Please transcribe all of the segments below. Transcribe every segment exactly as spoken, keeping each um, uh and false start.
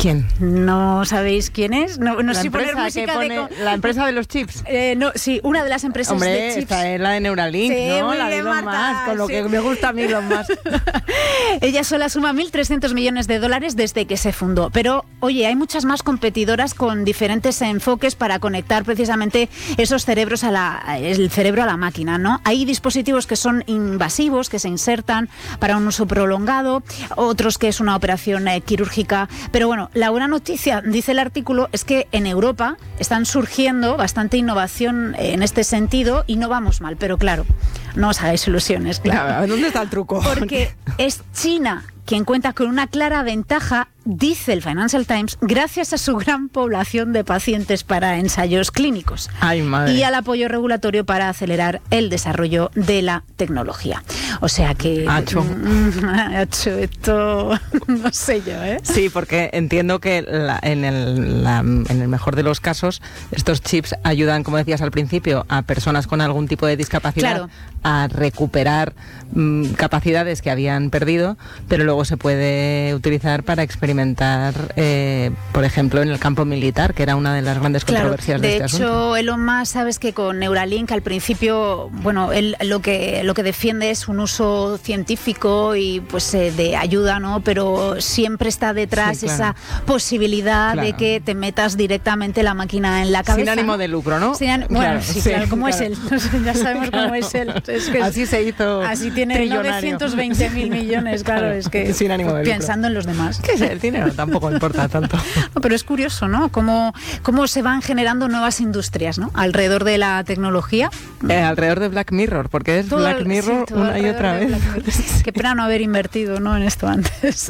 ¿Quién? ¿No sabéis quién es? No, no la, sé poner empresa música que pone, de... la empresa de los chips. Eh, no, sí, una de las empresas Hombre, de chips. esta es la de Neuralink, sí, ¿no? muy La de bien, Elon Marta, Musk, con lo sí. que me gusta a mí Elon Musk. Ella sola suma mil trescientos millones de dólares desde que se fundó. Pero, oye, hay muchas más competidoras con diferentes enfoques para conectar precisamente esos cerebros a la, el cerebro a la máquina, ¿no? Hay dispositivos que son invasivos, que se insertan para un uso prolongado, otros que es una operación eh, quirúrgica. Pero bueno, la buena noticia, dice el artículo, es que en Europa están surgiendo bastante innovación en este sentido y no vamos mal, pero claro, no os hagáis ilusiones, claro. ¿Dónde está el truco? Porque es China quien cuenta con una clara ventaja, dice el Financial Times, gracias a su gran población de pacientes para ensayos clínicos. Ay, madre. Y al apoyo regulatorio para acelerar el desarrollo de la tecnología. O sea que... Hacho. Hacho, esto... no sé yo, ¿eh? Sí, porque entiendo que la, en, el, la, en el mejor de los casos, estos chips ayudan, como decías al principio, a personas con algún tipo de discapacidad claro. a recuperar mmm, capacidades que habían perdido, pero luego se puede utilizar para experimentar, eh, por ejemplo, en el campo militar, que era una de las grandes claro, controversias de, de este hecho, asunto. Elon Musk, sabes que con Neuralink al principio, bueno, él lo que lo que defiende es un uso científico y pues eh, de ayuda, ¿no? Pero siempre está detrás sí, claro. esa posibilidad claro. de que te metas directamente la máquina en la cabeza. Sin ánimo de lucro, ¿no? Sin an... Bueno, claro, sí, sí, claro, ¿cómo claro. es él? Ya sabemos claro. cómo es él. Es que así se hizo. Así tiene novecientos veinte mil millones, claro, claro, es que sin ánimo de lucro. Pensando en los demás. ¿Qué es el dinero? Tampoco importa tanto. No, pero es curioso, ¿no? Cómo, cómo se van generando nuevas industrias, ¿no? Alrededor de la tecnología. Eh, alrededor de Black Mirror, porque es todo, Black Mirror sí, una y otra vez. Qué pena no haber invertido, ¿no? En esto antes.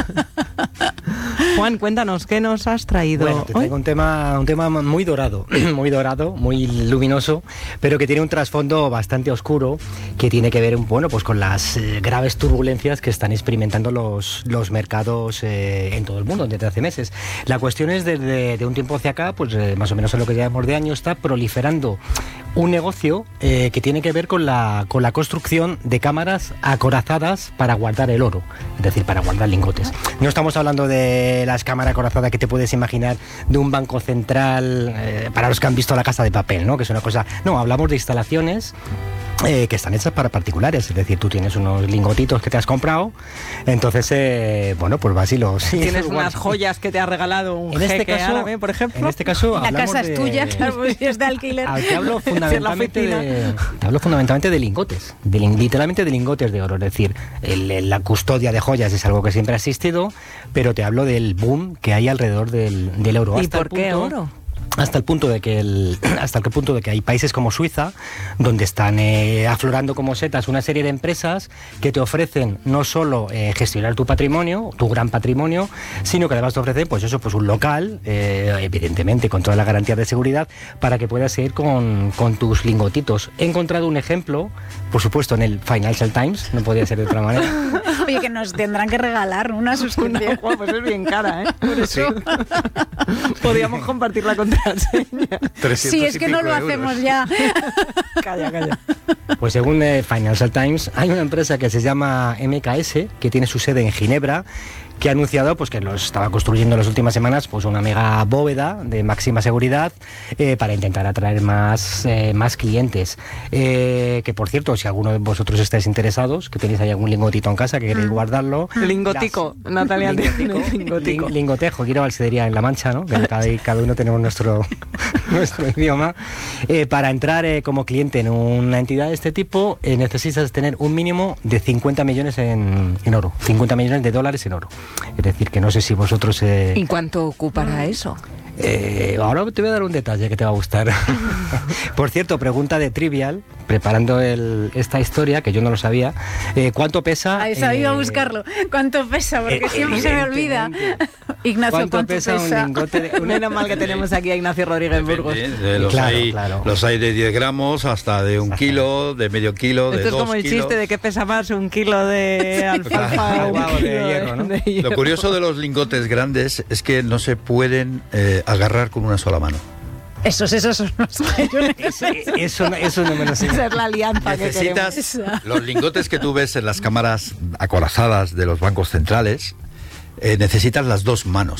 Juan, cuéntanos, ¿qué nos has traído? Bueno, te traigo un tema, un tema muy dorado, muy dorado, muy luminoso, pero que tiene un trasfondo bastante oscuro, que tiene que ver, bueno, pues con las eh, graves turbulencias que están experimentando los, los mercados eh, en todo el mundo desde hace meses. La cuestión es desde de un tiempo hacia acá, pues eh, más o menos en lo que llevamos de año, está proliferando un negocio eh, que tiene que ver con la, con la construcción de cámaras acorazadas para guardar el oro, es decir, para guardar lingotes. No estamos hablando de las cámaras acorazadas que te puedes imaginar de un banco central, eh, para los que han visto La Casa de Papel, ¿no? Que es una cosa... No, hablamos de instalaciones Eh, que están hechas para particulares, es decir, tú tienes unos lingotitos que te has comprado, entonces, eh, bueno, pues vas y los... Sí, tienes unas joyas que te ha regalado un en este jeque caso, árabe, por ejemplo. En este caso, la casa de, es tuya, claro, pues es de alquiler. Te hablo fundamentalmente, de, te hablo fundamentalmente de lingotes, de, literalmente de lingotes de oro, es decir, el, el, la custodia de joyas es algo que siempre ha existido, pero te hablo del boom que hay alrededor del, del oro. ¿Y por qué oro? Hasta el punto de que el, hasta el punto de que hay países como Suiza donde están eh, aflorando como setas una serie de empresas que te ofrecen no solo eh, gestionar tu patrimonio, tu gran patrimonio, sino que además te ofrecen pues eso, pues un local, eh, evidentemente con todas las garantías de seguridad, para que puedas ir con, con tus lingotitos. He encontrado un ejemplo, por supuesto, en el Financial Times, no podía ser de otra manera. Oye, que nos tendrán que regalar una suscripción. Una, pues es bien cara, ¿eh? Por eso. Sí. Podríamos compartir la contraseña. Sí, es que no lo euros. Hacemos ya. Calla, calla. Pues según eh, Financial Times, hay una empresa que se llama M K S, que tiene su sede en Ginebra, que ha anunciado pues, que lo estaba construyendo en las últimas semanas pues, una mega bóveda de máxima seguridad eh, para intentar atraer más, eh, más clientes. Eh, que por cierto, si alguno de vosotros estáis interesados, que tenéis ahí algún lingotito en casa, que queréis mm. guardarlo... Lingotico, las, Natalia. Lingotico, lingotico. Lingotejo, quiero valsería en La Mancha, ¿no? Que cada, cada uno tenemos nuestro, nuestro idioma. Eh, para entrar eh, como cliente en una entidad de este tipo, eh, necesitas tener un mínimo de cincuenta millones en, en oro, cincuenta millones de dólares en oro. Es decir, que no sé si vosotros... Eh... ¿Y cuánto ocupará eso? Eh, ahora te voy a dar un detalle que te va a gustar. Por cierto, pregunta de Trivial, preparando el, esta historia, que yo no lo sabía. Eh, ¿Cuánto pesa? Ahí sabía eh, buscarlo. ¿Cuánto pesa? Porque eh, siempre se me olvida. Ignacio, ¿cuánto, ¿cuánto pesa, pesa? un lingote de, un... Menos mal que tenemos aquí a Ignacio Rodríguez Burgos. De los, claro, hay, claro. los hay de diez gramos hasta de un kilo, de medio kilo, de Esto dos es como el kilos. chiste de que pesa más un kilo de alfalfa o un kilo de hierro, ¿no? de hierro. Lo curioso de los lingotes grandes es que no se pueden eh, agarrar con una sola mano. Esos, esos son los que yo eso, eso, eso no me lo sé. Esa es la alianza que Necesitas queremos. los lingotes que tú ves en las cámaras acorazadas de los bancos centrales, eh, necesitas las dos manos.